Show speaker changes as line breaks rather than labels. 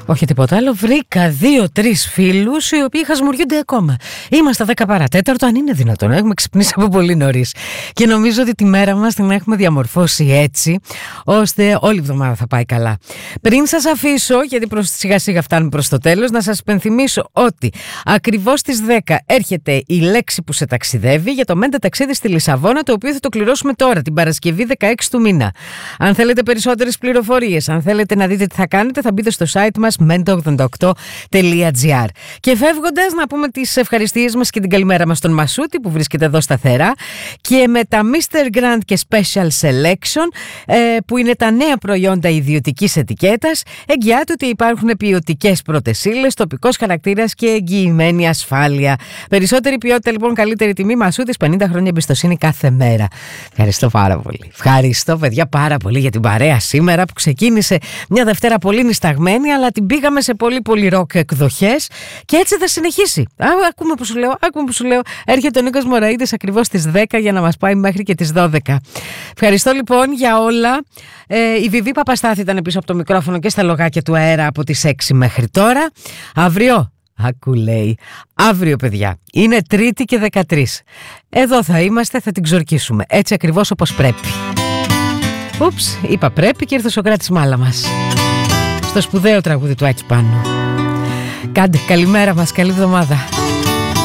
Όχι τίποτα άλλο. Βρήκα 2-3 φίλους οι οποίοι χασμουριούνται ακόμα. Είμαστε 10 παρατέταρτο, αν είναι δυνατόν. Έχουμε ξυπνήσει από πολύ νωρίς. Και νομίζω ότι τη μέρα μας την έχουμε διαμορφώσει έτσι, ώστε όλη η εβδομάδα θα πάει καλά. Πριν σας αφήσω, γιατί σιγά σιγά φτάνουμε προς το τέλος, να σας υπενθυμίσω ότι ακριβώς στις 10 έρχεται η λέξη που σε ταξιδεύει για το Μέντα ταξίδι στη Λισαβόνα, το οποίο θα το κληρώσουμε τώρα, την Παρασκευή 16 του μήνα. Αν θέλετε περισσότερες πληροφορίες, αν θέλετε να δείτε τι θα κάνετε, θα μπείτε στο site μας menta88.gr. Και φεύγοντας, να πούμε τις ευχαριστίες μας και την καλημέρα μας στον Μασούτη που βρίσκεται εδώ σταθερά, και με τα Mr. Grand και Special Selection, που είναι τα νέα προϊόντα ιδιωτικής ετικέτας, εγγυάται ότι υπάρχουν ποιοτικές πρώτες ύλες, τοπικός χαρακτήρας και εγγυημένη ασφάλεια. Περισσότερη ποιότητα λοιπόν, καλύτερη τιμή. Μασούτης, 50 χρόνια εμπιστοσύνη κάθε μέρα. Ευχαριστώ πάρα πολύ. Ευχαριστώ παιδιά πάρα πολύ για την παρέα σήμερα, που ξεκίνησε μια Δευτέρα πολύ νησταγμένη, αλλά την πήγαμε σε πολύ πολύ ροκ εκδοχές και έτσι θα συνεχίσει. Ακούμε που σου λέω. Έρχεται ο Νίκος Μωραΐτης ακριβώς στις 10 για να μας πάει μέχρι και τις 12. Ευχαριστώ λοιπόν για όλα. Η Βιβί Παπαστάθη ήταν πίσω από το μικρόφωνο και στα λογάκια του αέρα από τις 6 μέχρι τώρα. Αύριο, λέει, αύριο παιδιά, είναι Τρίτη και 13. Εδώ θα είμαστε, θα την ξορκίσουμε έτσι ακριβώς όπως πρέπει. Ούψ, είπα πρέπει και ήρθε ο Σοκράτης μάλα μας. Στο σπουδαίο τραγούδι του Άκη Πάνου. Κάντε καλημέρα μας, καλή εβδομάδα.